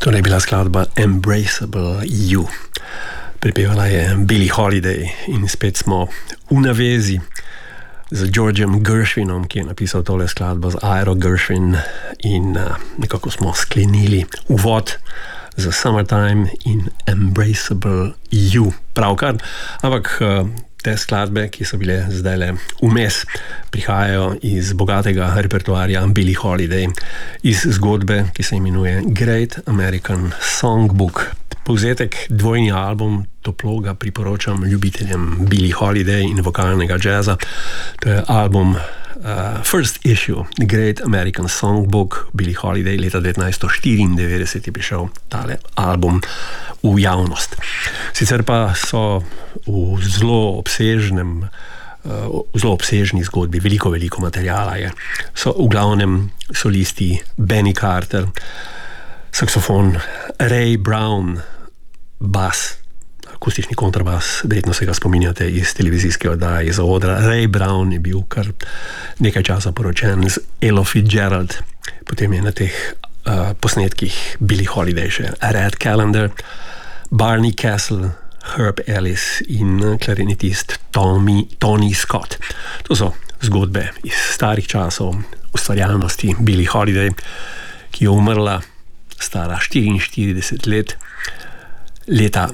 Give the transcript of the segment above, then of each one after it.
Tole je bila skladba Embraceable You. Pripevala je Billie Holiday in spet smo v navezi z Georgem Gershwinom, ki je napisal tole skladbo z Iro Gershwin in nekako smo sklenili uvod za Summertime in Embraceable You. Pravkar, ampak te skladbe, ki so bile zdajle vmes, prihajajo iz bogatega repertoarja Billie Holiday, iz zgodbe, ki se imenuje Great American Songbook. Povzetek, dvojni album, toplo ga priporočam ljubiteljem Billie Holiday in vokalnega jazza. To je album First Issue, Great American Songbook, Billie Holiday, leta 1994 je prišel tale album v javnost. Sicer pa so v zelo obsežni zgodbi, veliko materijala je. So v glavnem solisti Benny Carter, saksofon Ray Brown, bas, akustični kontrabas, verjetno se ga spominjate iz televizijske oddaje iz odra. Ray Brown je bil kar nekaj časa poročen z Ella Fitzgerald, potem je na teh posnetkih Billie Holiday še Red Callender, Barney Castle, Herb Ellis in klarinetist Tony Scott. To so zgodbe iz starih časov ustvarjalnosti Billie Holiday, ki je umrla stara 44 let, leta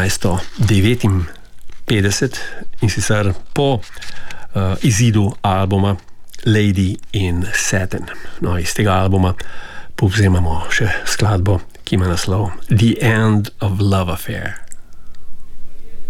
1959 in sicer po izidu albuma Lady in Satin. No, iz tega albuma povzemamo še skladbo, ki ima naslov The End of Love Affair.